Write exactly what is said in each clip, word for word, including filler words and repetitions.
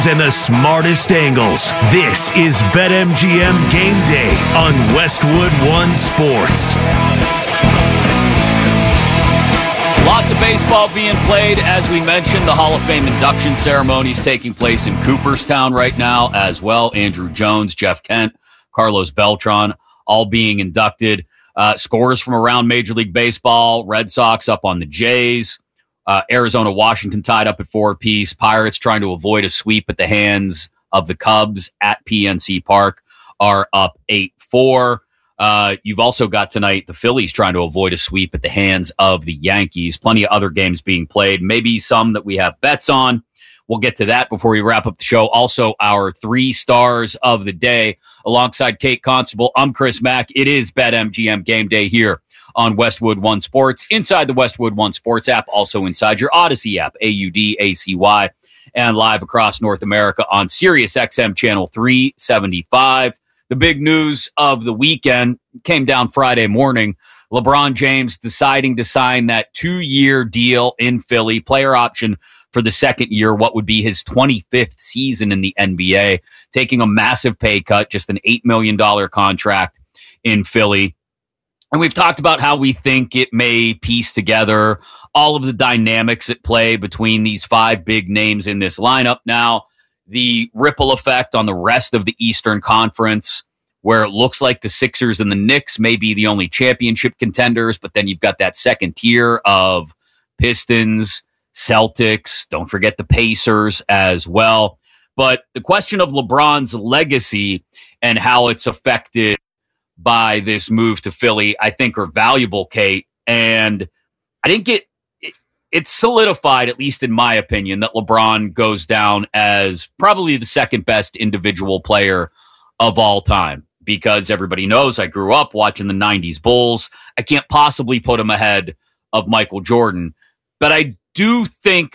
and the smartest angles. This is BetMGM Game Day on Westwood One Sports. Lots of baseball being played. As we mentioned, the Hall of Fame induction ceremony is taking place in Cooperstown right now as well. Andrew Jones, Jeff Kent, Carlos Beltran, all being inducted. Uh, scores from around Major League Baseball. Red Sox up on the Jays. Uh, Arizona, Washington tied up at four apiece. Pirates trying to avoid a sweep at the hands of the Cubs at P N C Park are up eight four. Uh, you've also got tonight the Phillies trying to avoid a sweep at the hands of the Yankees. Plenty of other games being played, maybe some that we have bets on. We'll get to that before we wrap up the show. Also, our three stars of the day alongside Kate Constable. I'm Chris Mack. It is BetMGM Game Day here on Westwood One Sports, inside the Westwood One Sports app, also inside your Odyssey app, A U D A C Y, and live across North America on Sirius X M channel three seventy-five. The big news of the weekend came down Friday morning. LeBron James deciding to sign that two-year deal in Philly, player option for the second year, what would be his twenty-fifth season in the N B A, taking a massive pay cut, just an eight million dollars contract in Philly. And we've talked about how we think it may piece together all of the dynamics at play between these five big names in this lineup. Now, the ripple effect on the rest of the Eastern Conference, where it looks like the Sixers and the Knicks may be the only championship contenders, but then you've got that second tier of Pistons, Celtics, don't forget the Pacers as well. But the question of LeBron's legacy and how it's affected by this move to Philly, I think are valuable, Kate. And I think it, it it's solidified, at least in my opinion, that LeBron goes down as probably the second best individual player of all time. Because everybody knows I grew up watching the nineties Bulls. I can't possibly put him ahead of Michael Jordan. But I do think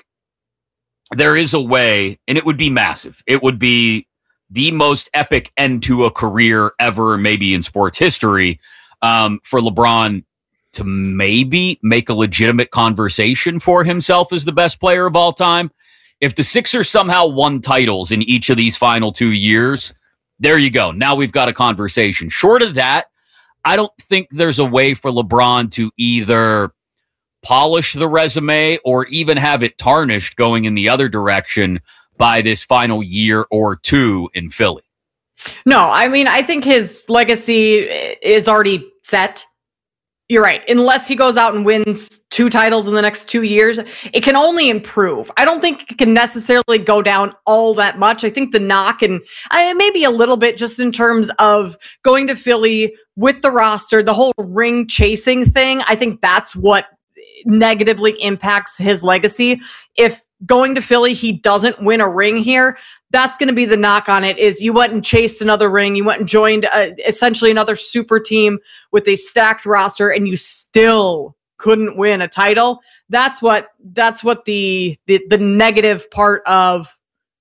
there is a way, and it would be massive. It would be the most epic end to a career ever, maybe in sports history, um, for LeBron to maybe make a legitimate conversation for himself as the best player of all time. If the Sixers somehow won titles in each of these final two years, there you go. Now we've got a conversation. Short of that, I don't think there's a way for LeBron to either polish the resume or even have it tarnished going in the other direction by this final year or two in Philly. No, I mean, I think his legacy is already set. You're right. Unless he goes out and wins two titles in the next two years, it can only improve. I don't think it can necessarily go down all that much. I think the knock, and I, maybe a little bit just in terms of going to Philly with the roster, the whole ring chasing thing, I think that's what negatively impacts his legacy. If going to Philly, he doesn't win a ring here, that's going to be the knock on it, is you went and chased another ring. You went and joined a, essentially another super team with a stacked roster, and you still couldn't win a title. That's what, that's what the, the, the negative part of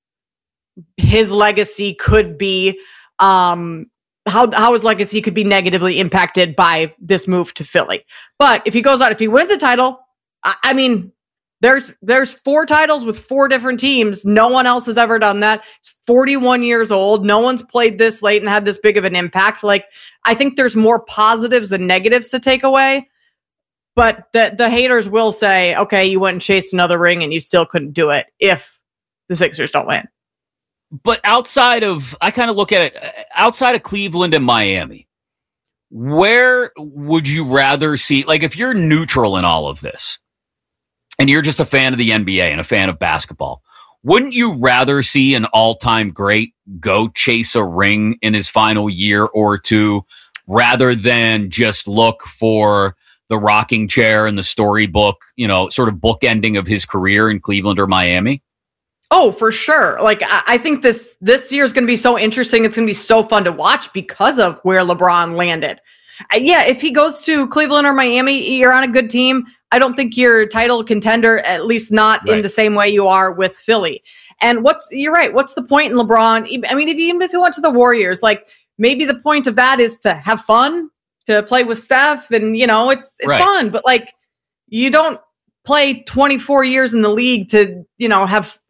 his legacy could be. Um, how, how his legacy could be negatively impacted by this move to Philly. But if he goes out, if he wins a title, I, I mean, There's there's four titles with four different teams. No one else has ever done that. He's forty-one years old. No one's played this late and had this big of an impact. Like, I think there's more positives than negatives to take away. But the the haters will say, okay, you went and chased another ring and you still couldn't do it if the Sixers don't win. But outside of, I kind of look at it, outside of Cleveland and Miami, where would you rather see, like, if you're neutral in all of this, and you're just a fan of the N B A and a fan of basketball, wouldn't you rather see an all-time great go chase a ring in his final year or two rather than just look for the rocking chair and the storybook, you know, sort of bookending of his career in Cleveland or Miami? Oh, for sure. Like, I, I think this this year is going to be so interesting. It's going to be so fun to watch because of where LeBron landed. Uh, yeah, if he goes to Cleveland or Miami, you're on a good team. I don't think you're a title contender, at least not right. in the same way you are with Philly. And what's, you're right. What's the point in LeBron? I mean, if you, even if he went to the Warriors, like, maybe the point of that is to have fun, to play with Steph, and, you know, it's, it's right. fun, but like, you don't play twenty-four years in the league to, you know, have,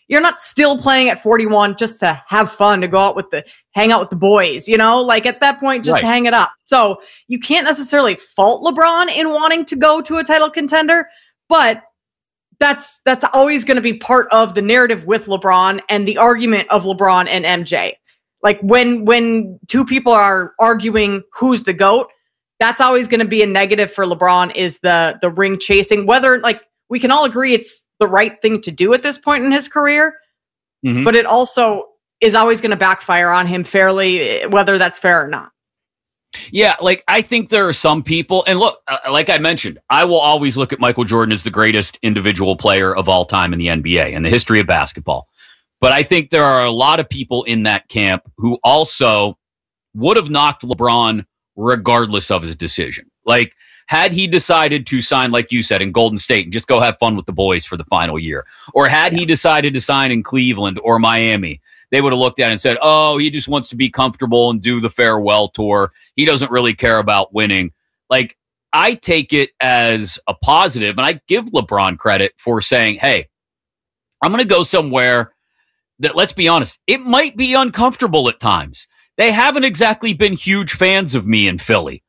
you're not still playing at forty-one just to have fun, to go out with the, hang out with the boys, you know, like at that point, just right. to hang it up. So you can't necessarily fault LeBron in wanting to go to a title contender, but that's, that's always going to be part of the narrative with LeBron and the argument of LeBron and M J. Like when, when two people are arguing who's the GOAT, that's always going to be a negative for LeBron, is the, the ring chasing, whether, like, we can all agree it's the right thing to do at this point in his career, mm-hmm. but it also is always going to backfire on him fairly, whether that's fair or not. Yeah, like I think there are some people, and look, uh, like I mentioned, I will always look at Michael Jordan as the greatest individual player of all time in the N B A and the history of basketball. But I think there are a lot of people in that camp who also would have knocked LeBron regardless of his decision. Like, had he decided to sign, like you said, in Golden State and just go have fun with the boys for the final year, or had he decided to sign in Cleveland or Miami, they would have looked at it and said, oh, he just wants to be comfortable and do the farewell tour. He doesn't really care about winning. Like, I take it as a positive, and I give LeBron credit for saying, hey, I'm going to go somewhere that, let's be honest, it might be uncomfortable at times. They haven't exactly been huge fans of me in Philly.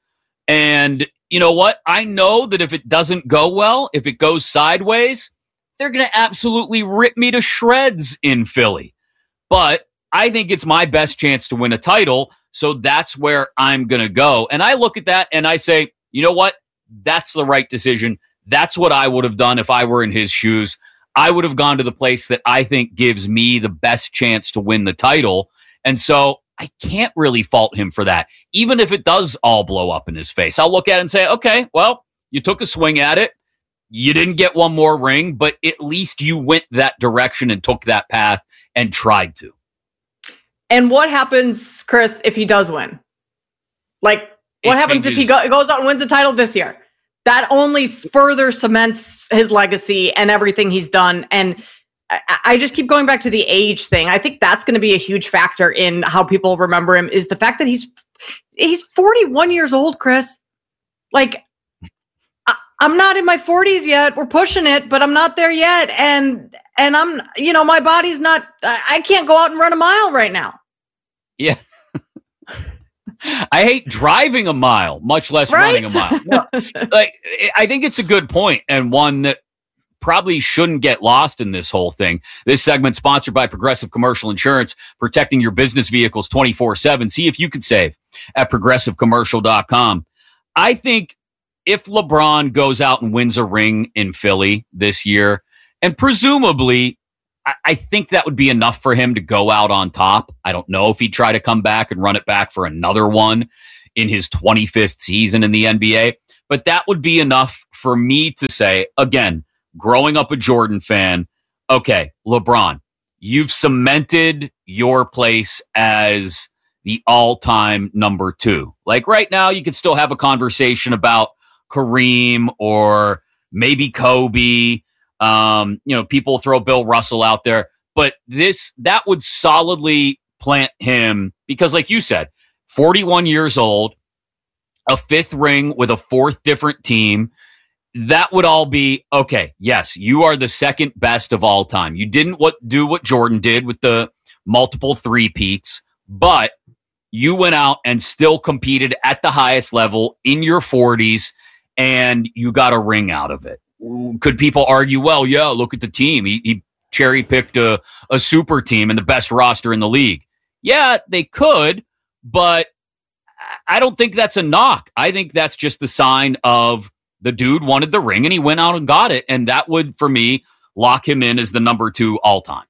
And you know what? I know that if it doesn't go well, if it goes sideways, they're going to absolutely rip me to shreds in Philly. But I think it's my best chance to win a title, so that's where I'm going to go. And I look at that and I say, you know what? That's the right decision. That's what I would have done if I were in his shoes. I would have gone to the place that I think gives me the best chance to win the title. And so I can't really fault him for that, even if it does all blow up in his face. I'll look at it and say, okay, well, you took a swing at it. You didn't get one more ring, but at least you went that direction and took that path and tried to. And what happens, Chris, if he does win? Like, what it happens changes. if he go- goes out and wins a title this year? That only further cements his legacy and everything he's done. And I, I just keep going back to the age thing. I think that's going to be a huge factor in how people remember him, is the fact that he's he's forty-one years old, Chris. Like, I, I'm not in my forties yet. We're pushing it, but I'm not there yet. And and I'm, you know, my body's not, I, I can't go out and run a mile right now. Yeah. I hate driving a mile, much less right? running a mile. No, like, I think it's a good point, and one that probably shouldn't get lost in this whole thing. This segment sponsored by Progressive Commercial Insurance, protecting your business vehicles twenty-four seven. See if you could save at progressive commercial dot com. I think if LeBron goes out and wins a ring in Philly this year, and presumably, I, I think that would be enough for him to go out on top. I don't know if he'd try to come back and run it back for another one in his twenty-fifth season in the N B A, but that would be enough for me to say, again, growing up a Jordan fan, okay, LeBron, you've cemented your place as the all-time number two. Like right now, you could still have a conversation about Kareem or maybe Kobe. Um, you know, people throw Bill Russell out there, but this, that would solidly plant him because, like you said, forty-one years old, a fifth ring with a fourth different team. That would all be, okay, yes, you are the second best of all time. You didn't what do what Jordan did with the multiple three-peats, but you went out and still competed at the highest level in your forties, and you got a ring out of it. Could people argue, well, yeah, look at the team. He, he cherry-picked a, a super team and the best roster in the league. Yeah, they could, but I don't think that's a knock. I think that's just the sign of the dude wanted the ring and he went out and got it. And that would, for me, lock him in as the number two all time.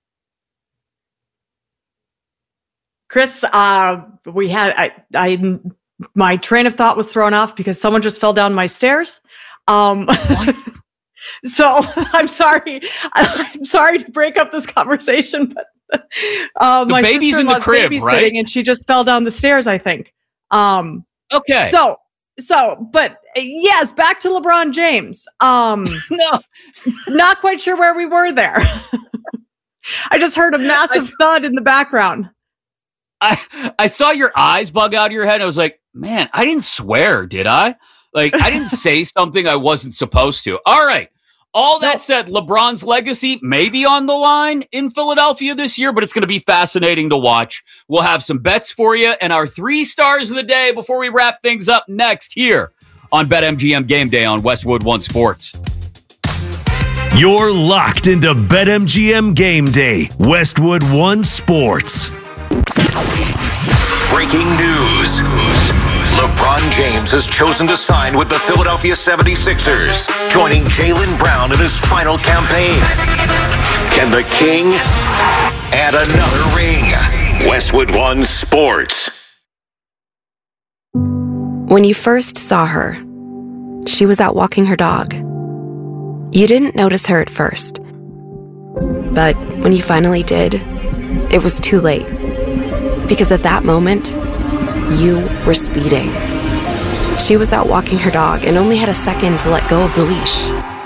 Chris, uh, we had, I, I, my train of thought was thrown off because someone just fell down my stairs. Um, so I'm sorry. I'm sorry to break up this conversation, but uh, the my baby's in the crib, babysitting right? And she just fell down the stairs, I think. Um, okay. So, So, but yes, back to LeBron James. Um, no, not quite sure where we were there. I just heard a massive I, thud in the background. I I saw your eyes bug out of your head. I was like, man, I didn't swear, did I? Like, I didn't say something I wasn't supposed to. All right. All that said, LeBron's legacy may be on the line in Philadelphia this year, but it's going to be fascinating to watch. We'll have some bets for you and our three stars of the day before we wrap things up next here on BetMGM Game Day on Westwood One Sports. You're locked into BetMGM Game Day, Westwood One Sports. Breaking news. LeBron James has chosen to sign with the Philadelphia seventy-sixers, joining Jaylen Brown in his final campaign. Can the King add another ring? Westwood One Sports. When you first saw her, she was out walking her dog. You didn't notice her at first. But when you finally did, it was too late. Because at that moment, you were speeding. She was out walking her dog and only had a second to let go of the leash.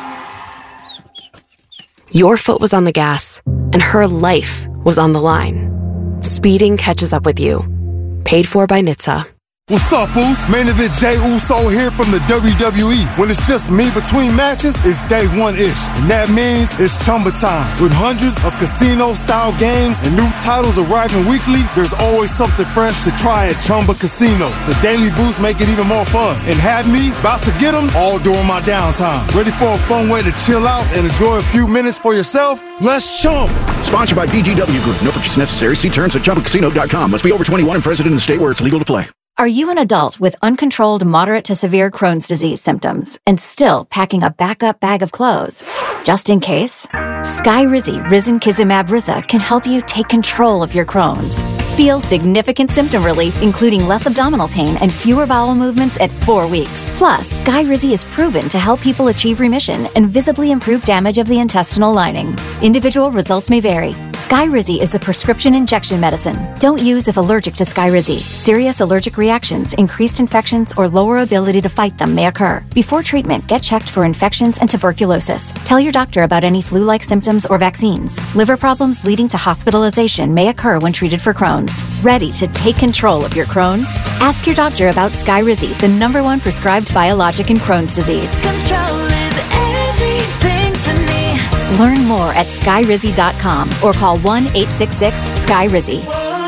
Your foot was on the gas, and her life was on the line. Speeding catches up with you. Paid for by N H T S A. What's up, fools? Main event Jey Uso here from the W W E. When it's just me between matches, it's day one-ish. And that means it's Chumba time. With hundreds of casino-style games and new titles arriving weekly, there's always something fresh to try at Chumba Casino. The daily boosts make it even more fun. And have me about to get them all during my downtime. Ready for a fun way to chill out and enjoy a few minutes for yourself? Let's chump. Sponsored by B G W Group. No purchase necessary. See terms at chumba casino dot com. Must be over twenty-one and present in the state where it's legal to play. Are you an adult with uncontrolled moderate to severe Crohn's disease symptoms and still packing a backup bag of clothes? Just in case, Skyrizi Risankizumab Riza can help you take control of your Crohn's. Feel significant symptom relief, including less abdominal pain and fewer bowel movements at four weeks. Plus, Skyrizi is proven to help people achieve remission and visibly improve damage of the intestinal lining. Individual results may vary. Skyrizi is a prescription injection medicine. Don't use if allergic to Skyrizi. Serious allergic reactions, increased infections, or lower ability to fight them may occur. Before treatment, get checked for infections and tuberculosis. Tell your doctor about any flu-like symptoms or vaccines. Liver problems leading to hospitalization may occur when treated for Crohn's. Ready to take control of your Crohn's? Ask your doctor about Skyrizi, the number one prescribed biologic in Crohn's disease. Control is everything to me. Learn more at skyrizi dot com or call one eight six six sky rizi.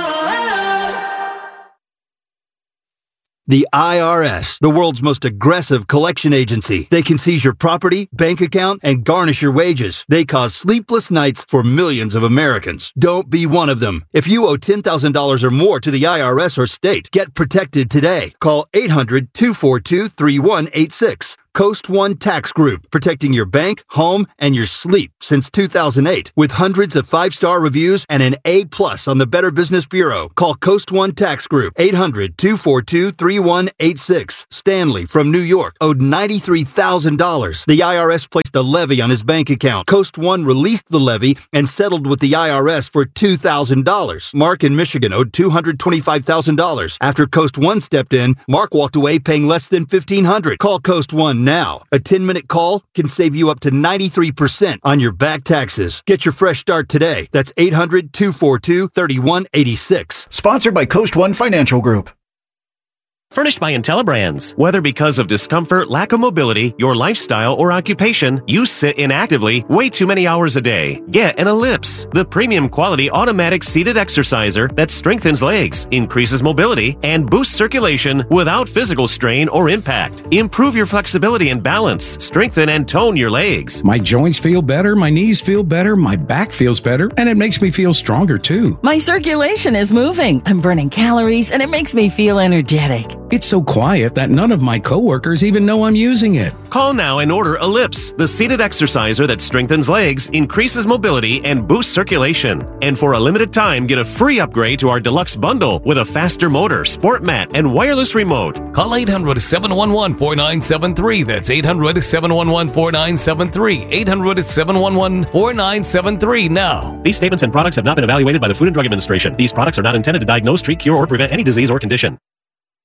The I R S, the world's most aggressive collection agency. They can seize your property, bank account, and garnish your wages. They cause sleepless nights for millions of Americans. Don't be one of them. If you owe ten thousand dollars or more to the I R S or state, get protected today. Call eight hundred, two four two, three one eight six. Coast One Tax Group, protecting your bank, home, and your sleep since two thousand eight. With hundreds of five-star reviews and an A plus on the Better Business Bureau. Call Coast One Tax Group, eight hundred, two four two, three one eight six. Stanley from New York owed ninety-three thousand dollars. The I R S placed a levy on his bank account. Coast One released the levy and settled with the I R S for two thousand dollars. Mark in Michigan owed two hundred twenty-five thousand dollars. After Coast One stepped in, Mark walked away paying less than fifteen hundred dollars. Call Coast One now. A ten-minute call can save you up to ninety-three percent on your back taxes. Get your fresh start today. That's eight hundred, two four two, three one eight six. Sponsored by Coast One Financial Group. Furnished by IntelliBrands. Whether because of discomfort, lack of mobility, your lifestyle, or occupation, you sit inactively way too many hours a day. Get an Ellipse, the premium quality automatic seated exerciser that strengthens legs, increases mobility, and boosts circulation without physical strain or impact. Improve your flexibility and balance. Strengthen and tone your legs. My joints feel better, my knees feel better, my back feels better, and it makes me feel stronger too. My circulation is moving. I'm burning calories, and it makes me feel energetic. It's so quiet that none of my coworkers even know I'm using it. Call now and order Ellipse, the seated exerciser that strengthens legs, increases mobility, and boosts circulation. And for a limited time, get a free upgrade to our deluxe bundle with a faster motor, sport mat, and wireless remote. Call eight hundred, seven one one, four nine seven three. That's eight hundred, seven one one, four nine seven three. eight hundred, seven one one, four nine seven three now. These statements and products have not been evaluated by the Food and Drug Administration. These products are not intended to diagnose, treat, cure, or prevent any disease or condition.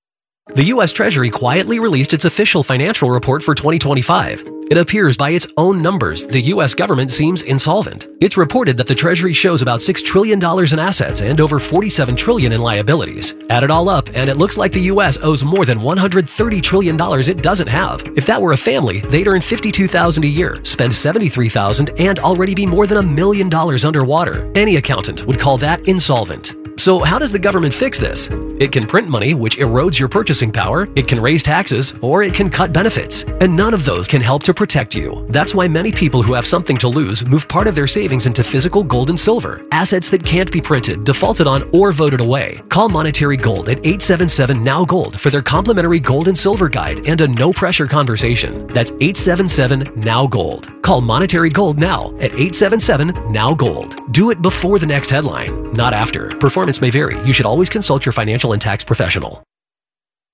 The U S Treasury quietly released its official financial report for twenty twenty-five. It appears by its own numbers, the U S government seems insolvent. It's reported that the Treasury shows about six trillion dollars in assets and over forty-seven trillion dollars in liabilities. Add it all up, and it looks like the U S owes more than one hundred thirty trillion dollars it doesn't have. If that were a family, they'd earn fifty-two thousand dollars a year, spend seventy-three thousand dollars, and already be more than a million dollars underwater. Any accountant would call that insolvent. So how does the government fix this? It can print money, which erodes your purchasing power, it can raise taxes, or it can cut benefits. And none of those can help to protect you. That's why many people who have something to lose move part of their savings into physical gold and silver, assets that can't be printed, defaulted on, or voted away. Call Monetary Gold at eight seven seven N O W Gold for their complimentary gold and silver guide and a no-pressure conversation. That's eight seven seven N O W Gold. Call Monetary Gold now at eight seven seven N O W Gold. Do it before the next headline, not after. Performance may vary. You should always consult your financial and tax professional.